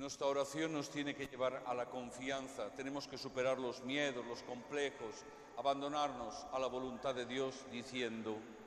Nuestra oración nos tiene que llevar a la confianza. Tenemos que superar los miedos, los complejos, abandonarnos a la voluntad de Dios diciendo: